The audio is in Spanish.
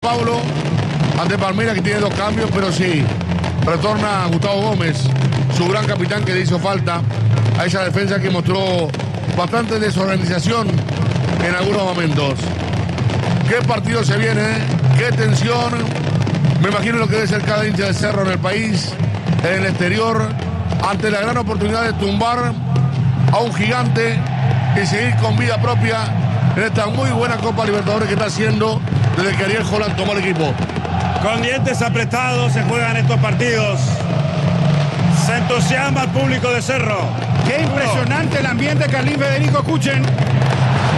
Paulo ante Palmeiras, que tiene 2 cambios, pero sí, retorna Gustavo Gómez, su gran capitán, que le hizo falta a esa defensa que mostró bastante desorganización en algunos momentos. ¿Qué partido se viene? ¿Qué tensión? Me imagino lo que debe ser cada hincha de Cerro en el país, en el exterior, ante la gran oportunidad de tumbar a un gigante y seguir con vida propia en esta muy buena Copa Libertadores que está haciendo desde que Ariel Holland tomó el equipo. Con dientes apretados se juegan estos partidos. Se entusiasma el público de Cerro. Qué impresionante el ambiente, Carlín Federico, escuchen.